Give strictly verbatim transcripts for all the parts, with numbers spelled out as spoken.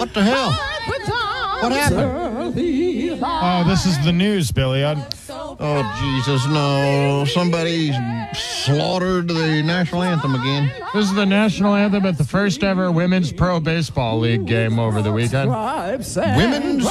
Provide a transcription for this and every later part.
What the hell? What happened? Oh, this is the news, Billy. I, Oh, Jesus, no. Somebody slaughtered the national anthem again. this is the national anthem at the first ever Women's Pro Baseball League game over the weekend. Women's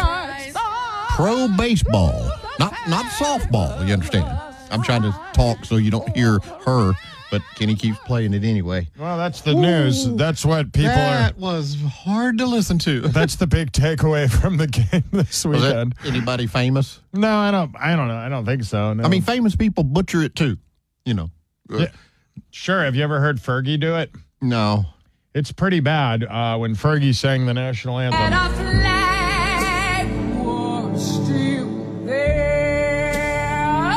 pro baseball. Not not softball, you understand? I'm trying to talk so you don't hear her, but Kenny keeps playing it anyway. Well, that's the news. That's what people That are. was hard to listen to. That's the big takeaway from the game this Was that weekend. anybody famous? No, I don't. I don't know. I don't think so. No. I mean, famous people butcher it too, you know. Uh, Yeah. Sure. Have you ever heard Fergie do it? No. It's pretty bad uh, when Fergie sang the national anthem. And our flag was still there.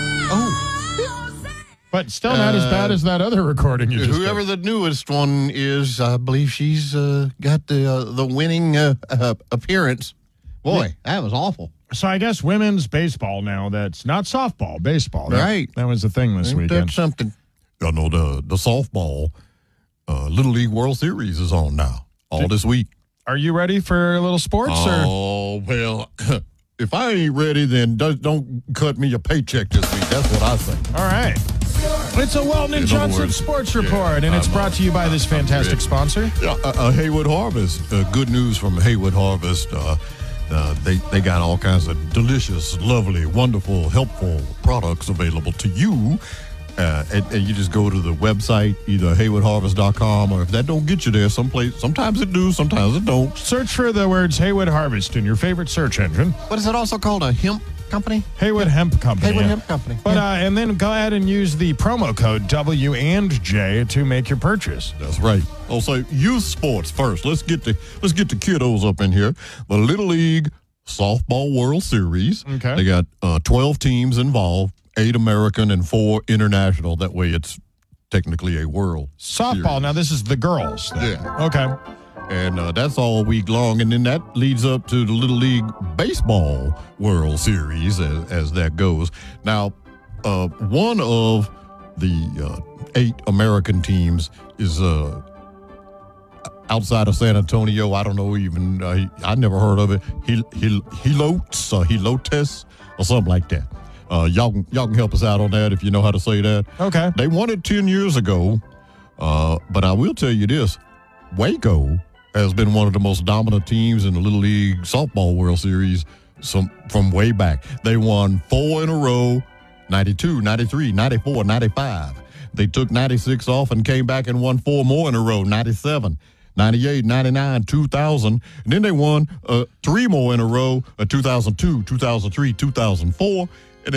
Oh. But still not as bad as that other recording you just Whoever did. the newest one is, I believe she's uh, got the uh, the winning uh, uh, appearance. Boy, that was awful. So I guess women's baseball now, that's not softball, baseball. That, Right. That was the thing this Ain't weekend. that something? I know the, the softball uh, Little League World Series is on now, all this week. Are you ready for a little sports? Or? Oh, well, if I ain't ready, then don't, don't cut me a paycheck this week. That's what I think. All right. It's a Weldon and In other Johnson words, Sports yeah, Report, and it's I'm, brought to you by this fantastic ready. sponsor. Yeah, uh, uh, Haywood Harvest. Uh, good news from Haywood Harvest. Uh, uh, they, they got all kinds of delicious, lovely, wonderful, helpful products available to you. Uh, and, and you just go to the website, either haywood harvest dot com, or if that don't get you there, someplace, sometimes it do, sometimes it don't. Search for the words Haywood Harvest in your favorite search engine. What is it also called? A hemp company? Haywood Hemp Company. Haywood yeah. Hemp Company. But Yeah. uh, and then go ahead and use the promo code W and J to make your purchase. That's right. Also, youth sports first. Let's get the let's get the kiddos up in here. The Little League Softball World Series. Okay. They got uh, twelve teams involved, eight American and four international. That way, it's technically a world Softball. series. Now this is the girls. then. Yeah. Okay. And uh, that's all week long. And then that leads up to the Little League Baseball World Series as, as that goes. Now, uh, one of the uh, eight American teams is uh, outside of San Antonio. I don't know even, uh, I never heard of it. Hil- Hil- Hilotes or Hilotes or something like that. Uh, y'all, can- y'all can help us out on that if you know how to say that. Okay. They won it ten years ago, uh, but I will tell you this. Waco has been one of the most dominant teams in the Little League Softball World Series some, from way back. They won four in a row, ninety-two, ninety-three, ninety-four, ninety-five. They took ninety-six off and came back and won four more in a row, ninety-seven, ninety-eight, ninety-nine, two thousand. And then they won uh, three more in a row, uh, two thousand two, two thousand three, two thousand four.